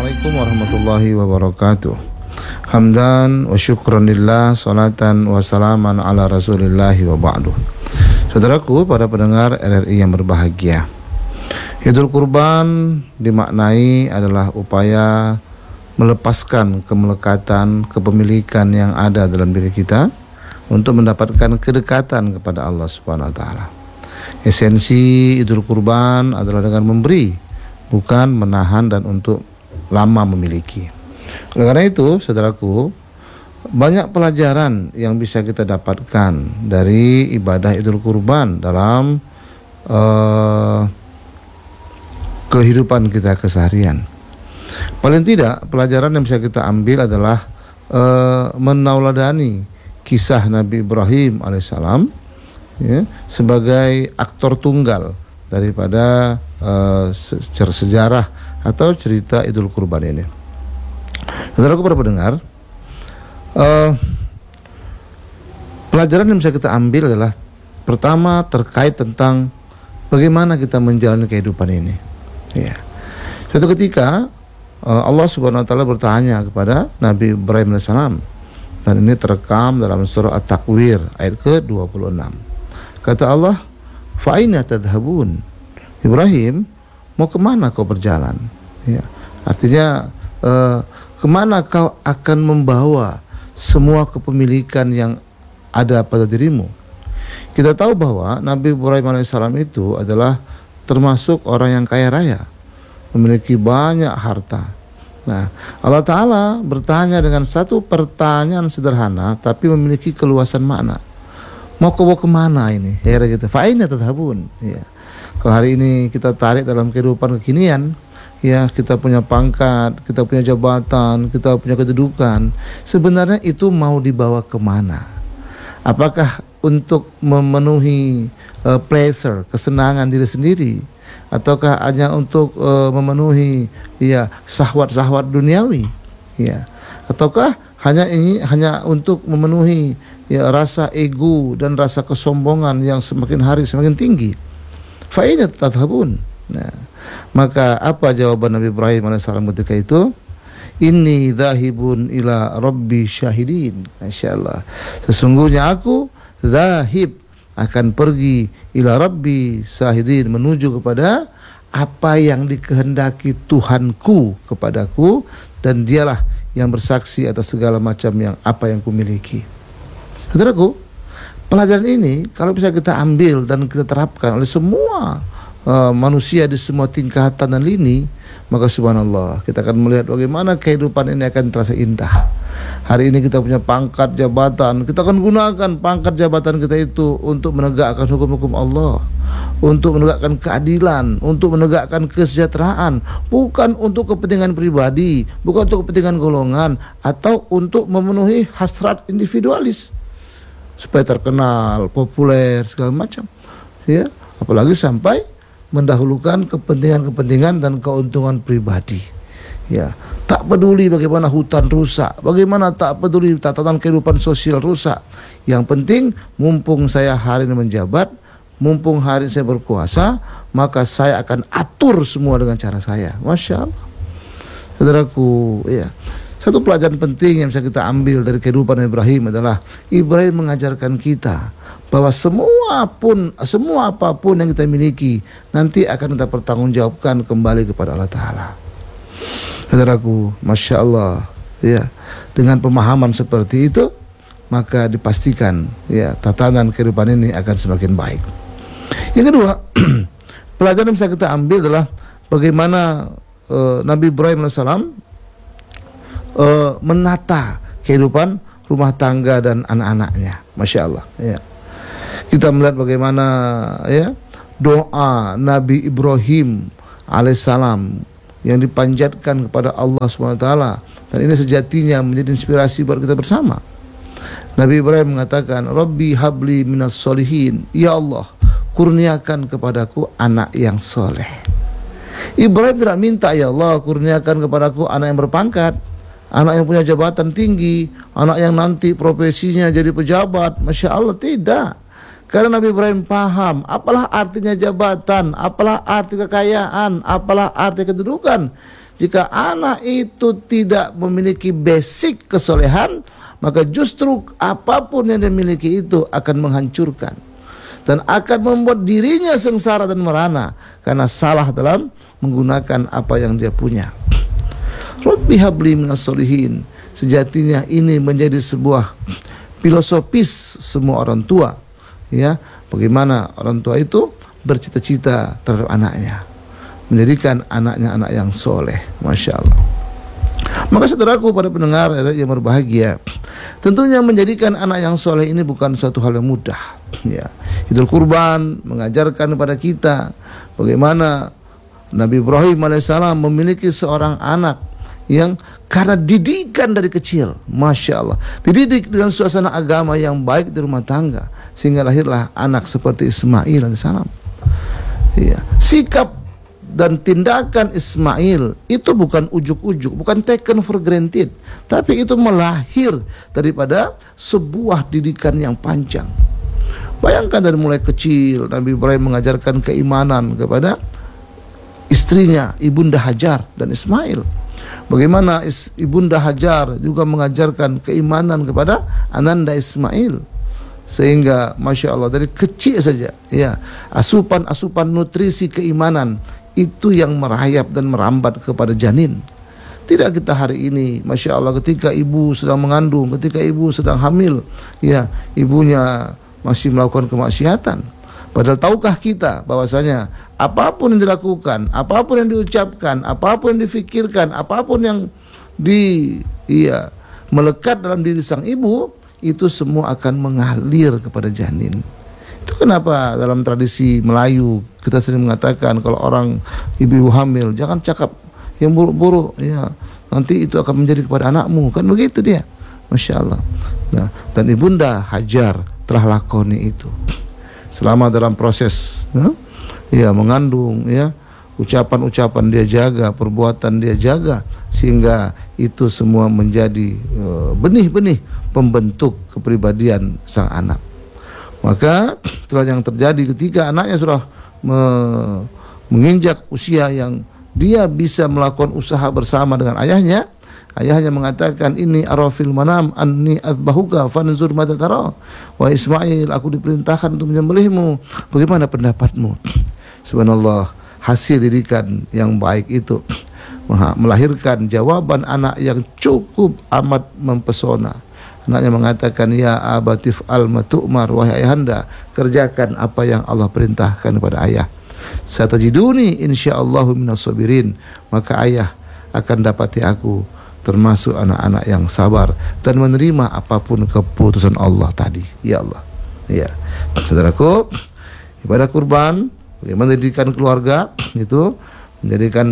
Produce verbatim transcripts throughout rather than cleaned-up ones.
Assalamualaikum warahmatullahi wabarakatuh. Hamdan wa syukran lillah, salatan wa salaman ala rasulillahi wa ba'du. Saudaraku, para pendengar R R I yang berbahagia, Idul Kurban dimaknai adalah upaya melepaskan kemelekatan, kepemilikan yang ada dalam diri kita untuk mendapatkan kedekatan kepada Allah Subhanahu wa taala. Esensi Idul Kurban adalah dengan memberi, bukan menahan dan untuk lama memiliki. Oleh karena itu, saudaraku, banyak pelajaran yang bisa kita dapatkan dari ibadah Idul Kurban dalam uh, kehidupan kita keseharian. Paling tidak, pelajaran yang bisa kita ambil adalah uh, menauladani kisah Nabi Ibrahim alaihissalam, ya, sebagai aktor tunggal daripada uh, sejarah atau cerita Idul Kurban ini. Saudaraku para pendengar, uh, pelajaran yang bisa kita ambil adalah pertama terkait tentang bagaimana kita menjalani kehidupan ini. Ya. Suatu ketika uh, Allah Subhanahu wa taala bertanya kepada Nabi Ibrahim alaihissalam, dan ini terekam dalam surah At-Takwir ayat ke dua puluh enam. Kata Allah, "Fa aina tadhhabun?" Ibrahim, mau kemana kau berjalan? Ya, artinya uh, kemana kau akan membawa semua kepemilikan yang ada pada dirimu? Kita tahu bahwa Nabi Ibrahim alaihissalam itu adalah termasuk orang yang kaya raya, memiliki banyak harta. Nah, Allah Ta'ala bertanya dengan satu pertanyaan sederhana tapi memiliki keluasan makna. Mau kau bawa kemana ini? Hera gitu. Fa'ina tadhhabun. Ya. Kalau hari ini kita tarik dalam kehidupan kekinian, ya, kita punya pangkat, kita punya jabatan, kita punya kedudukan, sebenarnya itu mau dibawa kemana? Apakah untuk memenuhi uh, pleasure, kesenangan diri sendiri, ataukah hanya untuk uh, memenuhi, ya, syahwat-syahwat duniawi, ya, ataukah hanya ini hanya untuk memenuhi, ya, rasa ego dan rasa kesombongan yang semakin hari semakin tinggi? Fa'ina tadhhabun. Nah, maka apa jawaban Nabi Ibrahim alaihissalam ketika itu? Inni dhahibun ila rabbi syahidin. Masyaallah. Sesungguhnya aku zahib, akan pergi ila rabbi syahidin, menuju kepada apa yang dikehendaki Tuhanku kepadaku, dan dialah yang bersaksi atas segala macam yang apa yang kumiliki. Saudaraku, pelajaran ini kalau bisa kita ambil dan kita terapkan oleh semua uh, manusia di semua tingkatan dan lini, maka subhanallah, kita akan melihat bagaimana kehidupan ini akan terasa indah. Hari ini kita punya pangkat jabatan, kita akan gunakan pangkat jabatan kita itu untuk menegakkan hukum-hukum Allah, untuk menegakkan keadilan, untuk menegakkan kesejahteraan, bukan untuk kepentingan pribadi, bukan untuk kepentingan golongan, atau untuk memenuhi hasrat individualis supaya terkenal, populer, segala macam, ya, apalagi sampai mendahulukan kepentingan-kepentingan dan keuntungan pribadi, ya. Tak peduli bagaimana hutan rusak, bagaimana tak peduli tatanan kehidupan sosial rusak. Yang penting mumpung saya hari ini menjabat, mumpung hari ini saya berkuasa, maka saya akan atur semua dengan cara saya. Masya Allah. Saudaraku, ya, satu pelajaran penting yang bisa kita ambil dari kehidupan Ibrahim adalah Ibrahim mengajarkan kita bahwa semua pun, semua apapun yang kita miliki nanti akan kita pertanggungjawabkan kembali kepada Allah Ta'ala. Saudaraku, Masya Allah, ya, dengan pemahaman seperti itu, maka dipastikan, ya, tatanan kehidupan ini akan semakin baik. Yang kedua, pelajaran yang bisa kita ambil adalah bagaimana uh, Nabi Ibrahim alaihissalam uh, menata kehidupan rumah tangga dan anak-anaknya. Masya Allah, ya. Kita melihat bagaimana, ya, doa Nabi Ibrahim alaihissalam yang dipanjatkan kepada Allah subhanahu wa taala, dan ini sejatinya menjadi inspirasi buat kita bersama. Nabi Ibrahim mengatakan, Rabbi habli minas solihin, ya Allah, kurniakan kepadaku anak yang soleh. Ibrahim tidak minta, ya Allah, kurniakan kepadaku anak yang berpangkat, anak yang punya jabatan tinggi, anak yang nanti profesinya jadi pejabat. Masya Allah, tidak. Karena Nabi Ibrahim paham apalah artinya jabatan, apalah arti kekayaan, apalah arti kedudukan jika anak itu tidak memiliki basic kesolehan, maka justru apapun yang dimiliki itu akan menghancurkan dan akan membuat dirinya sengsara dan merana karena salah dalam menggunakan apa yang dia punya. Rabbi habli minas solihin. Sejatinya ini menjadi sebuah filosofis semua orang tua, ya, bagaimana orang tua itu bercita-cita terhadap anaknya, menjadikan anaknya anak yang soleh, masya Allah. Maka saudaraku, pada pendengar yang berbahagia, tentunya menjadikan anak yang soleh ini bukan suatu hal yang mudah, ya. Idul Kurban mengajarkan kepada kita bagaimana Nabi Ibrahim alaihissalam memiliki seorang anak yang karena didikan dari kecil, masya Allah, dididik dengan suasana agama yang baik di rumah tangga, sehingga lahirlah anak seperti Ismail alaihissalam. Ya. Sikap dan tindakan Ismail itu bukan ujuk-ujuk, bukan taken for granted, tapi itu melahir daripada sebuah didikan yang panjang. Bayangkan dari mulai kecil Nabi Ibrahim mengajarkan keimanan kepada istrinya Ibunda Hajar dan Ismail. Bagaimana Ibunda Hajar juga mengajarkan keimanan kepada ananda Ismail, sehingga masya Allah dari kecil saja, ya, asupan-asupan nutrisi keimanan itu yang merayap dan merambat kepada janin. Tidak kita hari ini, masya Allah, ketika ibu sedang mengandung, ketika ibu sedang hamil, ya, ibunya masih melakukan kemaksiatan. Padahal tahukah kita bahwasanya apapun yang dilakukan, apapun yang diucapkan, apapun yang difikirkan, apapun yang di iya melekat dalam diri sang ibu, itu semua akan mengalir kepada janin. Itu kenapa dalam tradisi Melayu kita sering mengatakan kalau orang ibu hamil jangan cakap yang buruk-buruk, ya, nanti itu akan menjadi kepada anakmu, kan begitu dia, masya Allah. Nah, dan Ibunda Hajar telah lakoni itu selama dalam proses, ya, ya mengandung, ya, ucapan-ucapan dia jaga, perbuatan dia jaga, sehingga itu semua menjadi uh, benih-benih pembentuk kepribadian sang anak. Maka setelah yang terjadi ketika anaknya sudah me menginjak usia yang dia bisa melakukan usaha bersama dengan ayahnya, ayahnya mengatakan, ini arafil manam anni adbahuka fanzur mata tara. Wahai Ismail, aku diperintahkan untuk menyembelihmu, bagaimana pendapatmu? Subhanallah, hasil didikan yang baik itu melahirkan jawaban anak yang cukup amat mempesona. Anaknya mengatakan, ya abatif al matu'mar, wahai ayahanda, kerjakan apa yang Allah perintahkan kepada ayah. Satajiduni insyaallahu minas sabirin, maka ayah akan dapati aku termasuk anak-anak yang sabar dan menerima apapun keputusan Allah tadi. Ya Allah, ya, saudaraku, ibadah kurban, bagaimana mendidikan keluarga itu menjadikan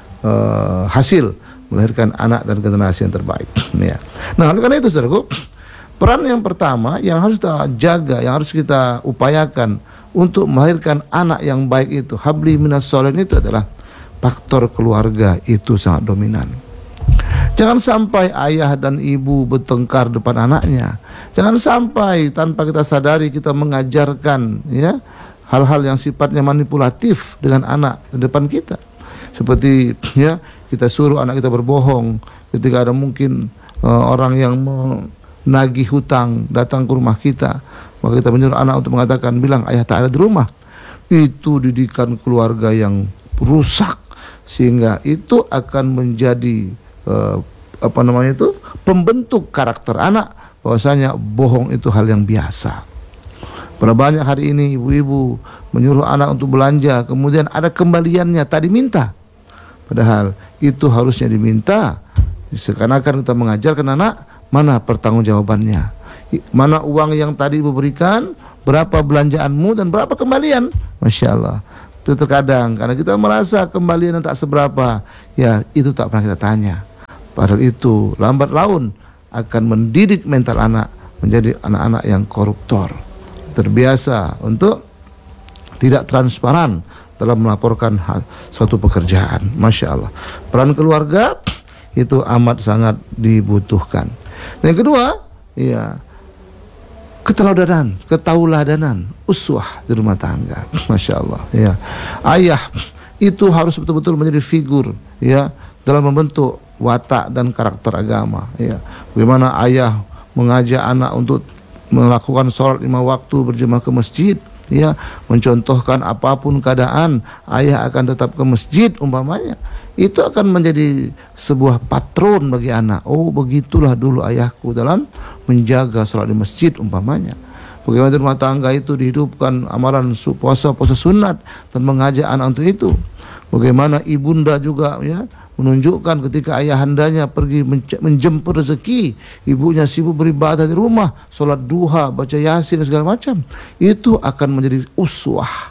uh, hasil melahirkan anak dan generasi yang terbaik. Ya. Nah, oleh karena itu, saudaraku, peran yang pertama yang harus kita jaga, yang harus kita upayakan untuk melahirkan anak yang baik itu, habli minas sholihin, itu adalah faktor keluarga itu sangat dominan. Jangan sampai ayah dan ibu bertengkar depan anaknya. Jangan sampai tanpa kita sadari kita mengajarkan, ya, hal-hal yang sifatnya manipulatif dengan anak di depan kita. Seperti, ya, kita suruh anak kita berbohong ketika ada mungkin uh, orang yang menagih hutang datang ke rumah kita, maka kita menyuruh anak untuk mengatakan, bilang ayah tak ada di rumah. Itu didikan keluarga yang rusak, sehingga itu akan menjadi Uh, apa namanya itu pembentuk karakter anak, bahwasanya bohong itu hal yang biasa. Berapa banyak hari ini ibu-ibu menyuruh anak untuk belanja, kemudian ada kembaliannya tak diminta, padahal itu harusnya diminta. Seakan-akan kita mengajarkan anak mana pertanggungjawabannya, mana uang yang tadi ibu berikan, berapa belanjaanmu dan berapa kembalian. Masya Allah. Itu terkadang karena kita merasa kembalian yang tak seberapa, ya itu tak pernah kita tanya. Padahal itu lambat laun akan mendidik mental anak menjadi anak-anak yang koruptor, terbiasa untuk tidak transparan dalam melaporkan suatu pekerjaan. Masya Allah, peran keluarga itu amat sangat dibutuhkan. Dan yang kedua, ya, keteladanan, ketauladanan, uswah di rumah tangga. Masya Allah. Ya, ayah itu harus betul-betul menjadi figur, ya, dalam membentuk watak dan karakter agama. Ya, bagaimana ayah mengajak anak untuk melakukan sholat lima waktu berjemaah ke masjid. Ya, mencontohkan apapun keadaan ayah akan tetap ke masjid umpamanya. Itu akan menjadi sebuah patron bagi anak. Oh, begitulah dulu ayahku dalam menjaga sholat di masjid umpamanya. Bagaimana di rumah tangga itu dihidupkan amalan puasa puasa sunat dan mengajak anak untuk itu. Bagaimana ibunda juga, ya, menunjukkan ketika ayahandanya pergi menjemput rezeki, ibunya sibuk beribadah di rumah, sholat duha, baca yasin dan segala macam. Itu akan menjadi uswah,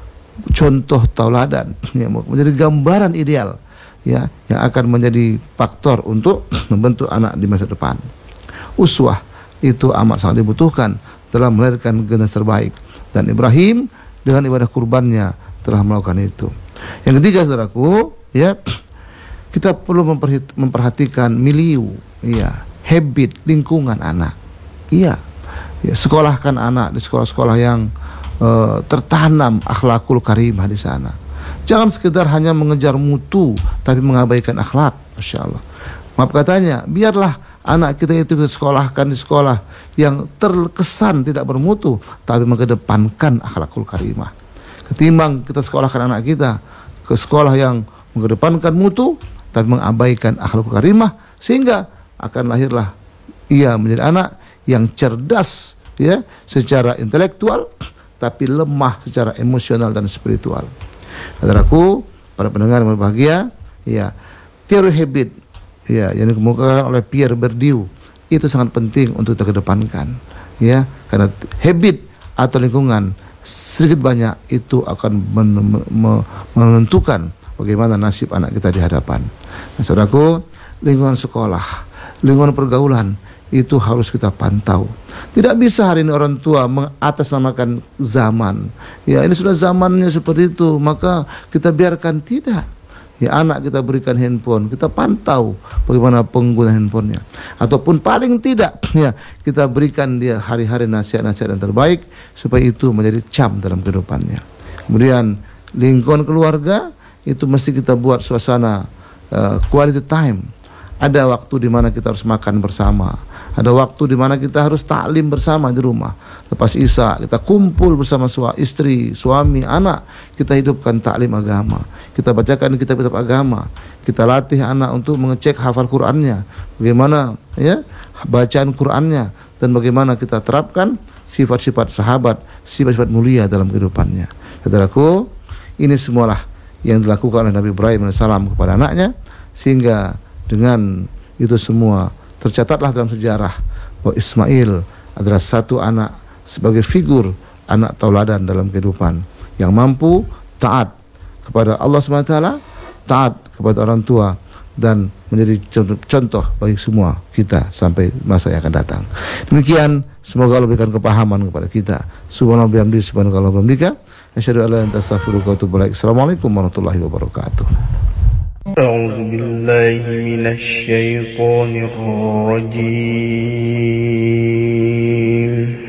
contoh tauladan, ya, menjadi gambaran ideal, ya, yang akan menjadi faktor untuk membentuk anak di masa depan. Uswah itu amat sangat dibutuhkan dalam melahirkan generasi terbaik, dan Ibrahim dengan ibadah kurbannya telah melakukan itu. Yang ketiga, saudaraku, ya, kita perlu memperhatikan milieu, ya, habit, lingkungan anak. Iya, ya, sekolahkan anak di sekolah-sekolah yang uh, tertanam akhlakul karimah di sana. Jangan sekedar hanya mengejar mutu tapi mengabaikan akhlak. Masya Allah. Maaf katanya, biarlah anak kita itu kita sekolahkan di sekolah yang terkesan tidak bermutu tapi mengedepankan akhlakul karimah. Ketimbang kita sekolahkan anak kita ke sekolah yang mengedepankan mutu tapi mengabaikan akhlakul karimah, sehingga akan lahirlah ia menjadi anak yang cerdas, ya, secara intelektual tapi lemah secara emosional dan spiritual. Saudaraku, para pendengar yang berbahagia, ya, teori habit, ya, yang dikemukakan oleh Pierre Bourdieu itu sangat penting untuk kita kedepankan, ya, karena habit atau lingkungan sedikit banyak itu akan men- men- menentukan bagaimana nasib anak kita di hadapan. Nah, saudaraku, lingkungan sekolah, lingkungan pergaulan itu harus kita pantau. Tidak bisa hari ini orang tua mengatasnamakan zaman. Ya, ini sudah zamannya seperti itu, maka kita biarkan. Tidak. Ya, anak kita berikan handphone, kita pantau bagaimana pengguna handphonenya. Ataupun paling tidak, ya, kita berikan dia hari-hari nasihat-nasihat yang terbaik supaya itu menjadi cam dalam kehidupannya. Kemudian lingkungan keluarga itu mesti kita buat suasana uh, quality time. Ada waktu di mana kita harus makan bersama. Ada waktu di mana kita harus taklim bersama di rumah. Lepas isya kita kumpul bersama suami, istri, suami, anak. Kita hidupkan taklim agama. Kita bacakan kitab-kitab agama. Kita latih anak untuk mengecek hafal Qur'annya. Bagaimana, ya, bacaan Qur'annya, dan bagaimana kita terapkan sifat-sifat sahabat, sifat-sifat mulia dalam kehidupannya. Saudaraku, ini semualah yang dilakukan oleh Nabi Ibrahim alaihissalam kepada anaknya, sehingga dengan itu semua tercatatlah dalam sejarah bahwa Ismail adalah satu anak sebagai figur anak tauladan dalam kehidupan yang mampu taat kepada Allah subhanahu wa taala, taat kepada orang tua, dan menjadi contoh bagi semua kita sampai masa yang akan datang. Demikian, semoga Allah berikan kepahaman kepada kita. Subhanallah bihamdihi, subhanallahi wa bihamdihi, asyhadu an la ilaha illa anta astaghfiruka wa atubu ilaik. Assalamualaikum warahmatullahi wabarakatuh. أعوذ بالله من الشيطان الرجيم